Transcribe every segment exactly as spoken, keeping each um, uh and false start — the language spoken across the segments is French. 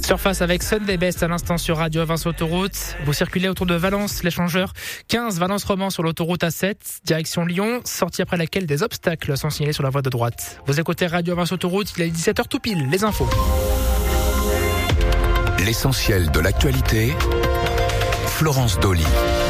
Surface avec Sunday Best à l'instant sur Radio Vinci Autoroute. Vous circulez autour de Valence, l'échangeur quinze Valence-Roman sur l'autoroute A sept, direction Lyon, sortie après laquelle des obstacles sont signalés sur la voie de droite. Vous écoutez Radio Vinci Autoroute, il est dix-sept heures tout pile, les infos. L'essentiel de l'actualité, Florence Dolly.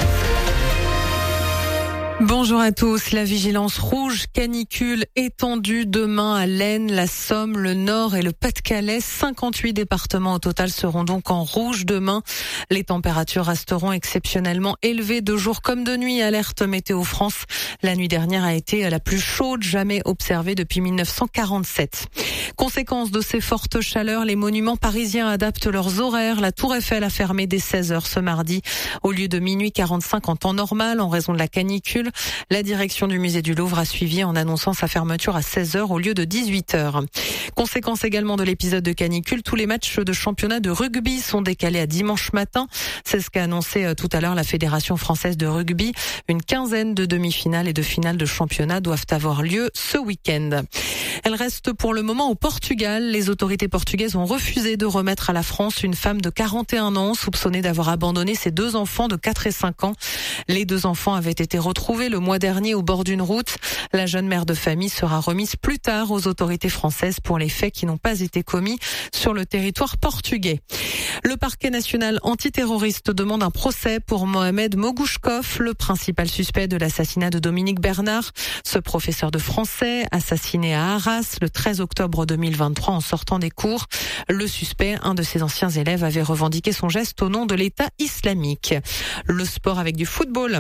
Bonjour à tous. La vigilance rouge canicule étendue demain à l'Aisne, la Somme, le Nord et le Pas-de-Calais. cinquante-huit départements au total seront donc en rouge demain. Les températures resteront exceptionnellement élevées de jour comme de nuit. Alerte Météo France. La nuit dernière a été la plus chaude jamais observée depuis mille neuf cent quarante-sept. Conséquence de ces fortes chaleurs, les monuments parisiens adaptent leurs horaires. La Tour Eiffel a fermé dès seize heures ce mardi au lieu de minuit quarante-cinq en temps normal en raison de la canicule. La direction du musée du Louvre a suivi en annonçant sa fermeture à seize heures au lieu de dix-huit heures. Conséquence également de l'épisode de canicule, tous les matchs de championnat de rugby sont décalés à dimanche matin. C'est ce qu'a annoncé tout à l'heure la Fédération française de rugby. Une quinzaine de demi-finales et de finales de championnat doivent avoir lieu ce week-end. Elle reste pour le moment au Portugal. Les autorités portugaises ont refusé de remettre à la France une femme de quarante et un ans soupçonnée d'avoir abandonné ses deux enfants de quatre et cinq ans. Les deux enfants avaient été retrouvés le mois dernier au bord d'une route. La jeune mère de famille sera remise plus tard aux autorités françaises pour les faits qui n'ont pas été commis sur le territoire portugais. Le parquet national antiterroriste demande un procès pour Mohamed Mogouchkov, le principal suspect de l'assassinat de Dominique Bernard. Ce professeur de français, assassiné à Arras le treize octobre deux mille vingt-trois en sortant des cours. Le suspect, un de ses anciens élèves, avait revendiqué son geste au nom de l'État islamique. Le sport avec du football.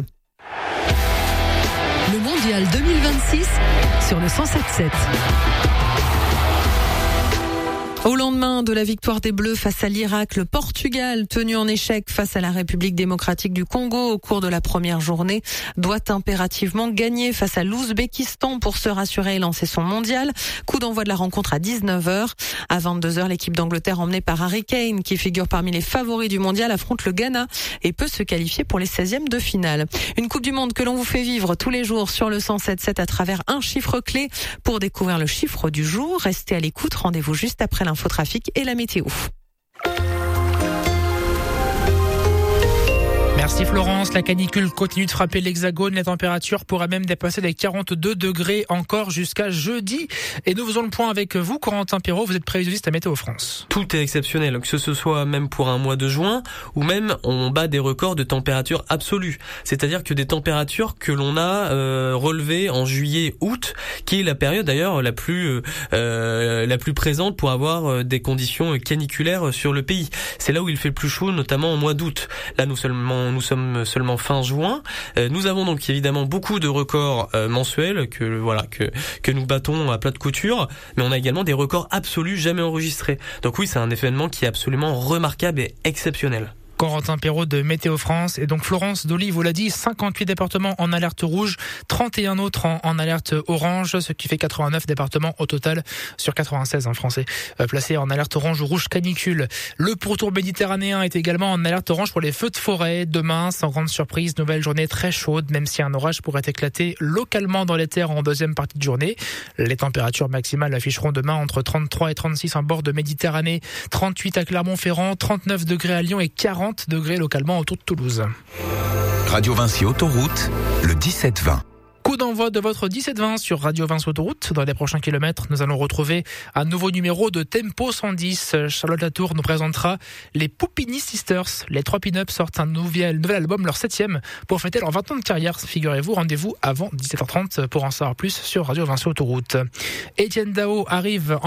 Le mondial deux mille vingt-six sur le cent sept sept. Au lendemain de la victoire des Bleus face à l'Irak, le Portugal, tenu en échec face à la République démocratique du Congo au cours de la première journée, doit impérativement gagner face à l'Ouzbékistan pour se rassurer et lancer son mondial. Coup d'envoi de la rencontre à dix-neuf heures. À vingt-deux heures, l'équipe d'Angleterre emmenée par Harry Kane, qui figure parmi les favoris du mondial, affronte le Ghana et peut se qualifier pour les seizièmes de finale. Une Coupe du Monde que l'on vous fait vivre tous les jours sur le cent sept sept à travers un chiffre clé. Pour découvrir le chiffre du jour, restez à l'écoute. Rendez-vous juste après l'infotrafic et la météo. Merci Florence. La canicule continue de frapper l'Hexagone. Les températures pourraient même dépasser les quarante-deux degrés encore jusqu'à jeudi. Et nous faisons le point avec vous, Corentin Perrault. Vous êtes prévisionniste à Météo France. Tout est exceptionnel, que ce soit même pour un mois de juin ou même on bat des records de température absolue. C'est-à-dire que des températures que l'on a euh, relevées en juillet-août, qui est la période d'ailleurs la plus euh, la plus présente pour avoir des conditions caniculaires sur le pays. C'est là où il fait le plus chaud, notamment au mois d'août. Là, nous seulement Nous sommes seulement fin juin. Euh, nous avons donc évidemment beaucoup de records euh, mensuels que voilà que que nous battons à plat de couture, mais on a également des records absolus jamais enregistrés. Donc oui, c'est un événement qui est absolument remarquable et exceptionnel. Corentin Perrault de Météo France. Et donc Florence Dolly vous l'a dit, cinquante-huit départements en alerte rouge, trente et un autres en, en alerte orange, ce qui fait quatre-vingt-neuf départements au total sur quatre-vingt-seize en français, euh, placés en alerte orange ou rouge canicule. Le pourtour méditerranéen est également en alerte orange pour les feux de forêt. Demain, sans grande surprise, nouvelle journée très chaude, même si un orage pourrait éclater localement dans les terres en deuxième partie de journée. Les températures maximales afficheront demain entre trente-trois et trente-six en bord de Méditerranée, trente-huit à Clermont-Ferrand, trente-neuf degrés à Lyon et quarante degrés localement autour de Toulouse. Radio Vinci Autoroute, le dix-sept vingt. Coup d'envoi de votre dix-sept vingt sur Radio Vinci Autoroute. Dans les prochains kilomètres, nous allons retrouver un nouveau numéro de Tempo cent dix. Charlotte Latour nous présentera les Poupini Sisters. Les trois pin-up sortent un nouvel, nouvel album, leur septième, pour fêter leurs vingt ans de carrière. Figurez-vous, rendez-vous avant dix-sept heures trente pour en savoir plus sur Radio Vinci Autoroute. Etienne Dao arrive